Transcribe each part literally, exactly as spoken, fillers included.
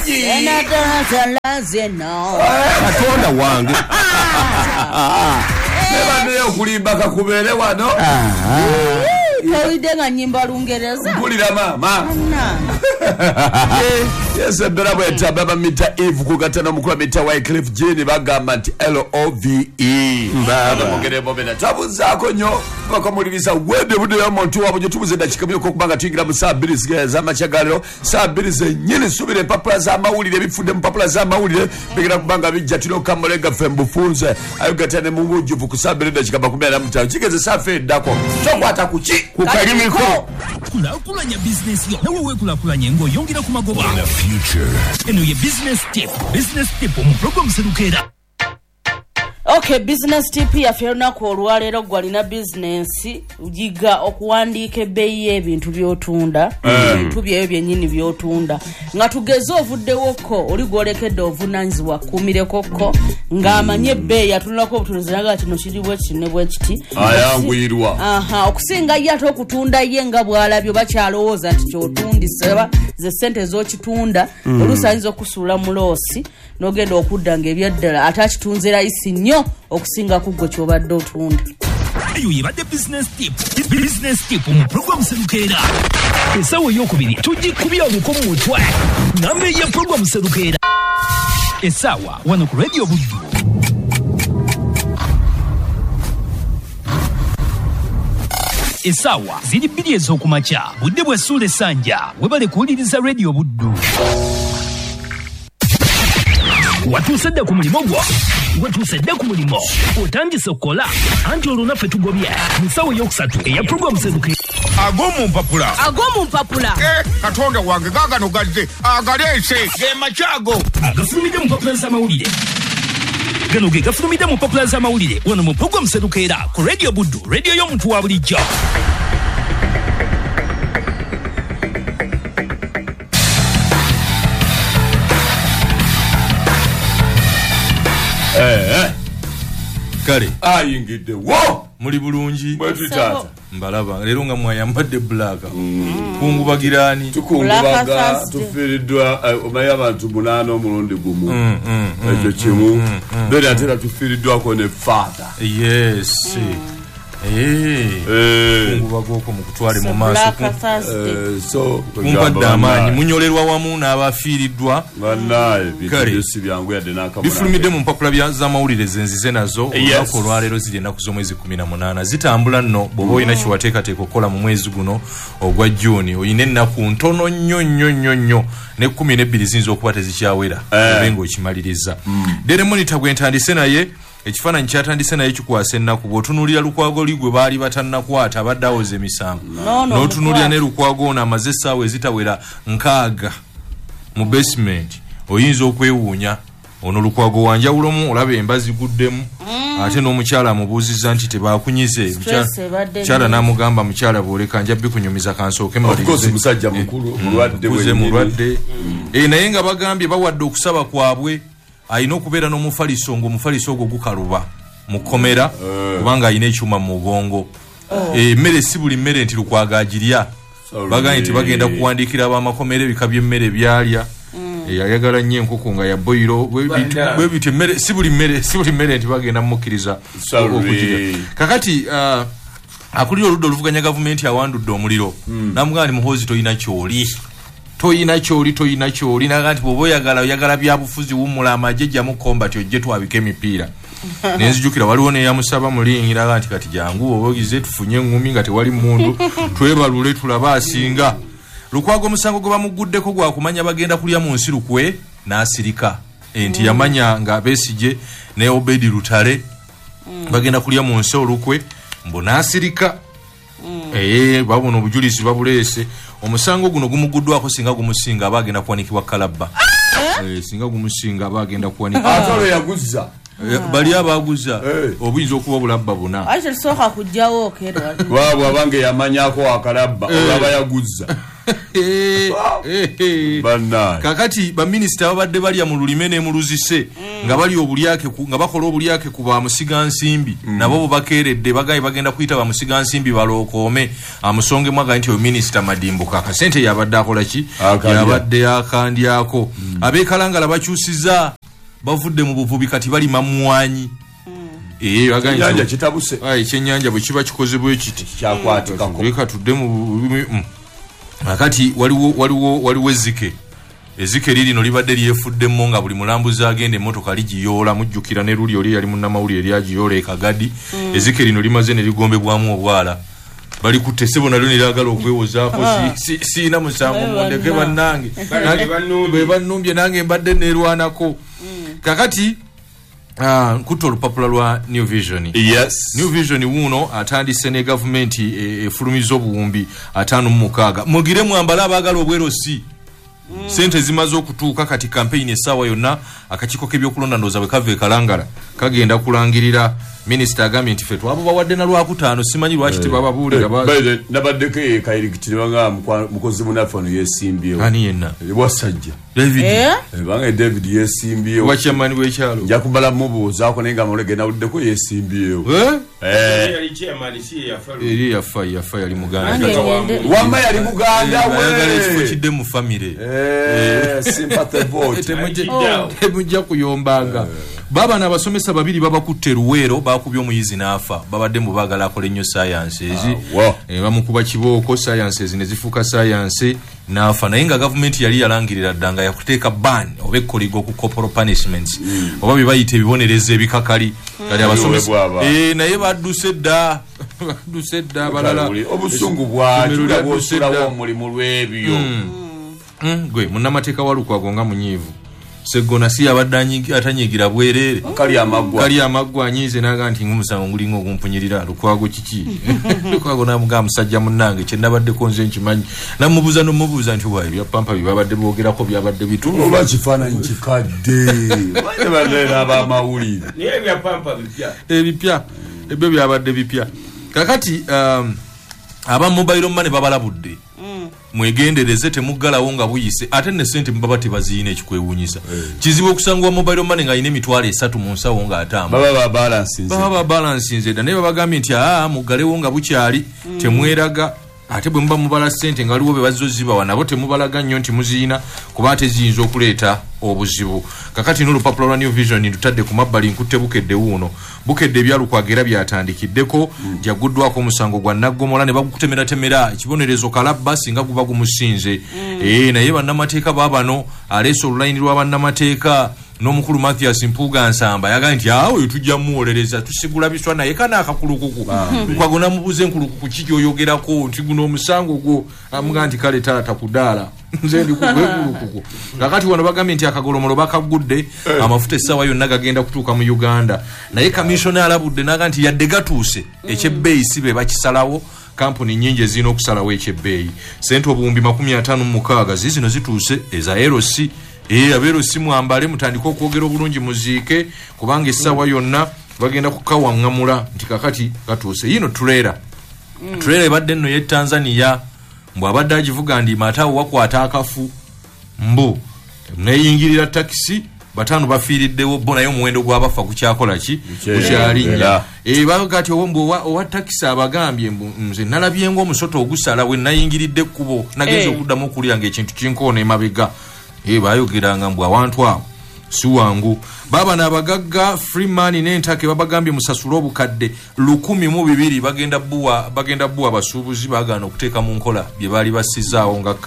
Bulungi. Katonda wange. Neba nyo kulimba kakubere wano. Kawidde nyimba Lungereza. Mpulira mama. Yes, bera bweta baba mita Eve kugatana mukula mita Wycliffe Jean bagamba nti L O V E. Baba mugere bobena tabuzaako nyo bakamuliriza wede budo ya muntu wabo tubuze dakika byo kokubanga twingira mu saa bbiri za machagaliro saa bbiri zenyini subire papula za mawulire bifude mu papula za mawulire bigira kubanga bijja tino kamulega fembufunze ayogatane mu ngujuvu ku saa bbiri dakika makumi na mutaano kigeze saa fe dako tokwata kuki kukalimiko kula kulanya business yo nawe we kula kulanya ngo yongira ku magoba in the future eno ye business tip business tip mu program sedukera. Okay, business tip ya fiona ko olwalero gwalina business ujiga okuwandiika ebbeeyi y'ebintu by'otunda ebintu byeyo byennyini by'otunda nga tugeze ovuddewoko oli gwolekedde ovunaanyizibwa kuumirekokko ng'amanye ebbeeyi atunulako obutunuzi naga kino kiri bwe kiti ne bwe kiti ayanguyirwa aha okusinga ye ate okutunda ye nga bw'alabyo bakyalowooza nti kyotundiseba ze ssente z'okitunda oluusi ayinza okusuula mu loosi n'ogenda okudda ng'ebyaddala ate akitunze layisi nnyo okusinga ku gwe kyobadde otunda. Eyo yebadde business tip business tip mu program sedukera esawa eyokubiri tugikubya oluko mu mutwe nambe ya program sedukera esawa wano ku radio Buddu. Esawa ziri bbiri ez'okumakya budde bwe Sule Sanja webale kuwuliriza radio Buddu. Watusedde ku mulimo gwo watusedde ku mulimo otandise okukola anti olunaffe tugobye musawo yokusatu eya program sedukera agomu mpapula agomu mpapula eh Katonda wange gagano gazze agalese ge machago agafulumidde mu mpapula z'amawulire gano ge gafulumidde mu mpapula z'amawulire wano mu program sedukera ku radio Buddu radio y'omuntu wa bulijjo. Eh kale ayingidde wo muli bulungi bwetu tata mbalaba lero nga mwayambadde black kungubagirani tukungubaga tufiridwa omaya abantu munana omulundi gumu ekyo kimu bere atera tufiridwa ko ne father yes eh kungubaga oko mu kutwale mu maaso so kumpadde amaanyi munyolerwa wamu n'abafiiriddwa bannaye bitusi byangu yadde n'akamuna bifulumidde mu mpapula bya z'amawulire zenzize nazo olunaku olwaleero ziri ennaku z'omwezi kumi na munaana zitambula nno bw'oba olina kyewateekateeka okukola mu mwezi guno ogwa Juni olina ennaku ntono nnyo nnyo nnyo nnyo ne kkumi n'ebbiri ziyinza okuba tezikyawera obe ng'okimaliriza. Daily Monitor gwe ntandise naye ekifaananyi kyatandise naye kikwasa ennaku bw'otunuulira Lukwago li gwe baali batannakwata abadde awoza emisango n'otunuulira ne Lukwago ono amaze essaawa ezitawera nkaaga mu basement oyinza okwewuunya ono Lukwago wanjawulomu olaba emba ziguddemu ate n'omukyala amubuuzizza nti tebaakunyize mukyala n'amugamba mukyala bw'oleka nja bikunyumiza kansooke musajja mukulu mulwadde naye nga bagambye bawadde okusaba kwabwe ayina okubeera n'omufaliso ng'omufaliso ogwo gukaluba mu kkomera kubanga ayina ekyuma mu bwongo emmere si buli mmere nti Lukwago agirya bagambye nti bagenda kuwandiikira ab'amakomera ebika by'emmere byalya ayagala nnyo enkoko nga ya boyiro bwe bityo emmere si buli mmere si buli mmere nti bagenda mukkiriza okugirya kakati akulira oludda oluvuganya gavumenti awandudde omuliro namugamba ni muhoozi toyina kyoli toyina kyoli toyina kyoli naga nti bw'oba oyagala oyagala byabufuzi wummula amagye jjamu kombati ojje twabika emipiira nenzijukira waliwo neyamusaba mulingira nti kati jangu obogize tufunye engumi nga tewali mundu twebalule tulaba asinga. Lukwago omusango gwe bamuguddeko gwa kumanya bagenda kulya mu nsi lukwe n'asirika enti yamanya nga Besigye ne Obedi Lutale bagenda kulya mu nsi olukwe mbu n'asirika eh babona obujulizi babuleese omusango guno gumuguddwako singa gumusinga abagenda kuwanikibwa kalabba eh singa gumusinga abagenda kuwanikibwa atolo yaguzza bali abaguza obuyinza okuba bulabba buna aje soka kujjawo okero wabo abange yamanyako akalabba olaba yaguzza Banna kakati ba minister babadde bali mu lulime ne mu luzise nga bali obulyake nga bakola obulyake ku ba musiga nsimbi nabo bakeredde bagayi bagenda kuyita ba musiga nsimbi balokome amusonge mwaga nti o minister Madimbuka akasente yabadde akola ki yabadde akandyako abekalangala bakyusiza bavudde mu buvubi kati bali mamwanyi eh baganje nyanja kitabuse ai kyenyanja bwe kiba kikozebwe kiti kyakwatikako leka tudde mu akati waliwo waliwo waliwo ezike ezike liri no libadde lyefudde monga buli mulambuza agende motoka ligiyola mujjukira ne luli oli yali munnamawuli eri agiyola ekagadi mm. ezike lino limaze ne ligombebwamu obwala bali kutesebo nalyo niragala okwewozaako si si na musango mondeke bannange be bannumbye nange mbadde nerwanako mm. kakati ah uh, kuto olupapula lwa New Vision. Yes. New Vision wuno atandise ne government efulumizo e, obuwumbi atano mu mukaaga mugire mwambala abagala obwero si mm. sente zimaze okutuuka kati campaign esawa yonna akakiko kebyokulonda ndoza bwe kave kalangala kagenda kulangirira minister agambye nti fetu abo bawadde na lwakutaano simanyi lwaki hey. Tebababuulira hey. Baze nabaddeko kayirikitira nga mukozi munafano yesimbyewo ani yenna wasajja David eh banga David yesimbyewo wachamani wekyalo njakubala mubuuzaako nenga mulege nawuddeko yesimbyewo eh eh yali chairman si yafalu eri yafa yafa yali muganda wamma yali muganda we yali kifo kidde mu family eh sympathy vote temujja kuyombanga baba n'abasomesa babiri babakutte Luwero bakubye omuyizi n'afa babadde mu bagala akole nnyo sciences eh bamukuba kibooko sciences ne zifuka science n'afa naye nga government yali yalangirira ddanga yakuteeka ban oba ekkoligo ku corporal punishments oba bibayita ebibonereza ebikakali kali abasomesa eh naye badduse dda badduse dda balala obusungu bwatula bwosulawo omulimu lw'ebyo gwe munnamateeka walukwago nga munyiivu segona si abaddanyi atanyigira bwerere kali amagwa kali amagwa anyize naga nti ngumusango ngulingo okumpunyirira lukwago kiki lukwago namuga musajja munnange kye nabadde konze nkimanyi namubuza no mubuza nti wayi bya pampa bibabadde boogerako byabadde bitu oba kifaananyi kikadde bane bane aba mawulire niye bya pampa bipya ebipya ebyo byabadde bipya kakati um, aba mobile money babalabudde mwegendereze temugalawo nga buyise ate ne sente mbaba tebaziine ekikwewunyisa hey. Kizibu okusangwa mobile money nga ine emitwalo esatu mu nsawo nga atamba baba ba balance nze baba ba balance nze da ne babagambye nti aa mugalewo nga bukyali mm. temweraga ate bwe mba mubala sente nga aliwo be bazzo zibawa nabo temubalaga nnyo nti muziina kuba ate ziyinza okuleeta obuzibu kakati n'olupapula lwa New Vision ntutadde ku mabbali nkutte bukedde wuuno bukedde ebyalukwagera byatandikiddeko mm. jaguddwako omusango gwa naggomola ne bagukutemeratemera ekibonerezo kalabba singa guba gumusinze mm. ee naye bannamateeka baabano aleese olulayini lwa bannamateeka n'omukulu Mathias Mpuga Nsamba yaga nti awo tujja muwolereza tusigula biswa naye kana akakulukuku kwagona mubuze nkulukuku kiki oyogerako nti guno omusango gwo amuga nti kale tata kudaala nze ndi kugwekulukuku kakati wano bagambye nti akagolomolo bakagudde amafuta essawa yonna gagenda kutuuka mu Uganda naye kamisona alabudde naga nti yadde gatuuse ekyebbeeyi si be bakisalawo kampuni nyingi ezirina okusalawo ekyebbeeyi sente obuwumbi makumi ataano mu mukaaga zizino zituuse eza erosi eh abero simu ambale mutandika okwogera obulungi muziike kubanga essawa yonna bagenda kukawangamula nti kakati katuuse yino trailer mm. trailer ebadde nno ye Tanzania mbw abadde agivuga ndi matawo wakwata akafu mbu neyingirira taxi batano bafiiriddewo bo naye omuwendo gw'abafa gukyakola ki gukyalinya eh bagati obwo owa taxi abagambye nze nalabye ng'omusoto ogusala we nayingiridde kubo nagenze hey. okuddamu okulya ng'ekintu kinkoona emabega eh bayogeranga mbwa abantu abo si wangu baba n'abagagga Freeman n'entake babagambye musasula obukadde lukumi mu bibiri bagenda buwa bagenda buwa basuubuzi bagana okuteeka mu nkola bye bali basizaawo nga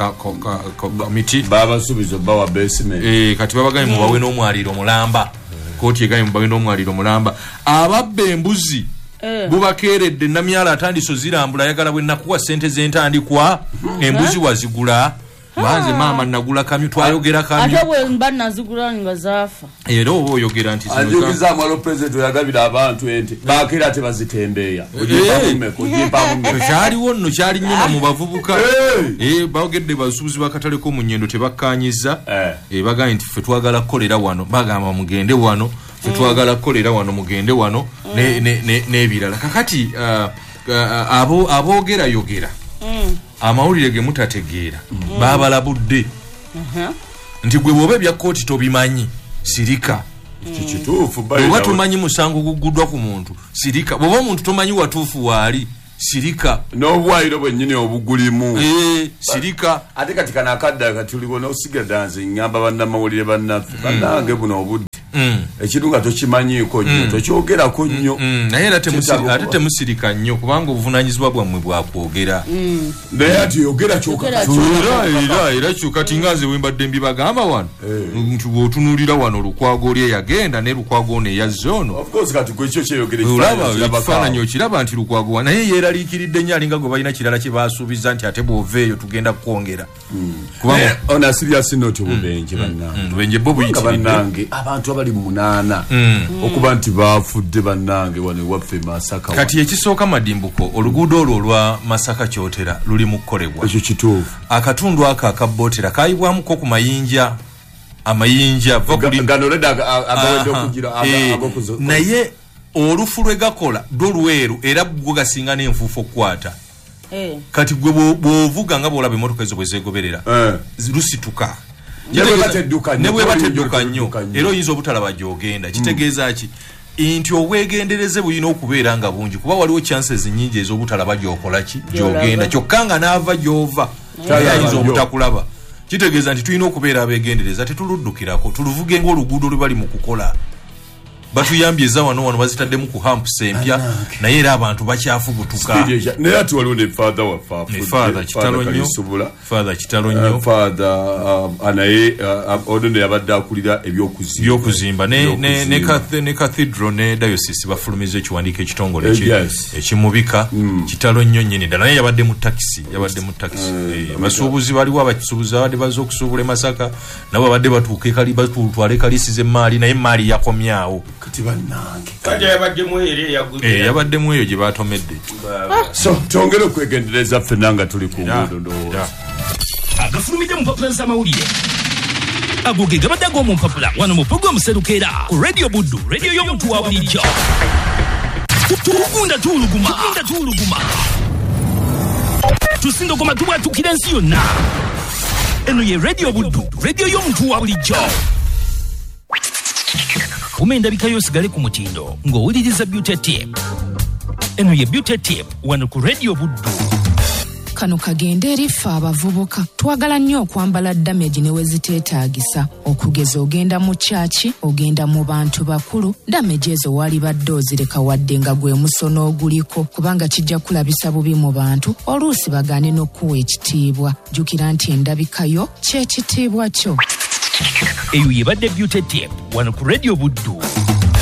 komiti baba subizo bawa basement eh kati babagambye mubawe n'omwaliro mulamba kooti egambye mubawe n'omwaliro mulamba ababba embuzi bubakeeredde namyala atandiso zirambula yagala bwe nakuwa sente z'entandikwa embuzi wazigula Banze mama nagula kamyu twayogera kamyu ate bwe mba nazigula nga zafa era oba oyogera nti ajukiza amalo president yagabira abantu ente bakira ate bazitembeya ojipamume kujipamume kyaliwo nno kyali nyuma mu bavubuka eh baogedde basuubuzi bakataleko mu nnyendo tebakkanyiza eh bagambye nti ffe twagala kukolera wano bagamba mugende wano ffe twagala kukolera wano mugende wano n'ebirala kakati abo aboogera yogera amawulire ge mutategeera baabalabudde nti gwe bwoba ebya kooti tobimanyi sirika kituufu bwoba tomanyi musango guguddwa ku muntu sirika bwoba omuntu tomanyi watuufu waali sirika n'obwayiro bwennyini obugulimu ee sirika ate kati kana akadda katuliwo n'osigadde nze ngamba bannamawulire bannaffe bannange buno obudde ekintu nga tokimanyiiko nnyo tokyogerako nnyo naye era ate temusirika nnyo kubanga obuvunaanyizibwa bwammwe bwakwogera naye ati yogera kyokaera era kyo kati nga nze wembadde mbibagamba wano nti bw'otunuulira wano olukwago oli eyagenda ne lukwago ono eyazze ono olaba ekifaananyi okiraba nti lukwago naye yeeraliikiridde nnyo alinga gwe balina kirala kye baasuubiza nti ate bw'oveeyo tugenda kukwongera ono asirya sinoti obubenje bannange bubenje bwo buyitiridde abantu abali munaana okuba nti baafudde bannange wano ewaffe Masaka kati ekisooka madimbuko oluguudo olwo olwa Masaka Kyotera luli mu kukolebwa ekyo kituufu akatundu ako akabootera kayibwamuko ku mayinja amayinja naye olufu lwe gakola do lweru era bwo gasinga n'enfuufu okukwata kati gwe bw'ovuga nga bw'olaba emmotoka ezo bwe zeegoberera lusituka ne bwe batedduka nnyo era oyinza obutalaba gy'ogenda kitegeeza ki nti obwegendereze bulina okubeera nga bungi kuba waliwo chances nnyingi ez'obutalaba gy'okola ki gy'ogenda kyokka nga n'ava gy'ova ayinza obutakulaba kitegeeza nti tulina okubeera abeegendereza tetuluddukirako tuluvuge ng'oluguudo lwe bali mu kukola batuyambye eza wano wano bazitaddemu ku hampusa empya naye era abantu bakyafubutuka naye ati waliwo ne father waffe father kitalo nnyo father kitalo nnyo father anaye ono ne yabadde akulira ebyokuzimba ne cathedral ne diocese bafulumiza ekiwandiiko ekitongole ekimubika kitalo nnyo nnyini ddala naye yabadde mu takisi yabadde mu takisi abasuubuzi baliwo abasuubuzi abadde baza okusuubula e Masaka nabo babadde batuuka ekali batwala ekalisiza emaali naye emaali yakomyawo kati bannange kati yabaddemu ere yagudde eh yabaddemu eyo gye batomedde so tongere okwegendereza ffenna nga tuli ku nguudo ndowooza agafulumidde mu mpapula z'amawulire ago ge gabadde ag'omu mpapula wano mu pulogulaamu Serukera ku Radio Buddu radio y'omuntu wa bulijjo tugunda tuuluguma tugunda tuuluguma tusindogoma tubwatukira ensi yonna eno ye Radio Buddu radio y'omuntu wa bulijjo umenda bikayo sigale ku mutindo ng'owuliriza Beauty Tip eno ye Beauty Tip wano ku Radio Buddu kano kagende erifa abavubuka twagala nnyo okwambala damage ne weziteetaagisa okugeza ogenda mu kyaki ogenda mu bantu bakulu damage ezo wali badde ozireka wadde nga gwe musono oguliko kubanga kijja kulabisa bubi mu bantu oluusi bagaane n'okkuwa ekitiibwa jjukira nti endabikayo ky'ekitiibwa kyo eyo yebadde Beauty Tip wano ku Radio Buddu.